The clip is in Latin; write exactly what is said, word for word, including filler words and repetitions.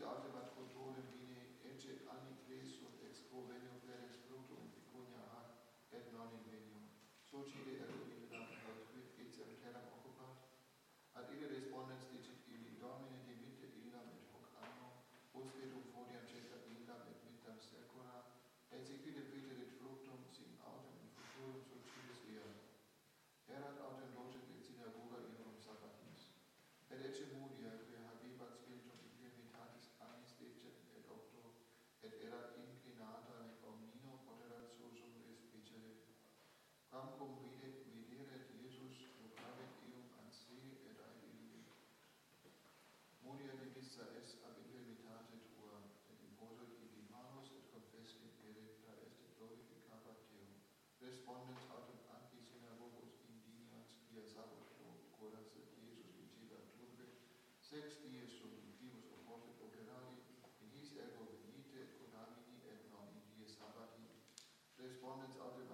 autem ad culturem vine, ecce anni tres ut ex quo venio plerex fructum vicunia hac, et non invenium. Socide ergo illam aut quid etiam terram occupat, ad ille respondens dicit illi Domine dimitte illam et hoc anno, posterium fodiam ceta illam et mittam secula, et sequide veterit fructum sin autem in futurum socides eam. Erat autem docet in synagoga illam sabbatis. Et ecce mudia, quia habebat spiritum infirmitatis annis decet et octo, et erat inclinata nec omnino poterat susum res vicere. Quamcum videt videret Iesus, vocavit eum an se et ad illi. Mudia dimissa es ab infirmitate tua, et imposuit illi manus et confessit erecta est et glorificabat Deum. Respondens autem anci synagogos indignas, quia sabato curas et Iesus vicebat turbe, sex dies sum in primus opportet operari, in his ergo venite et conamini et non in die sabbati. Respondens autem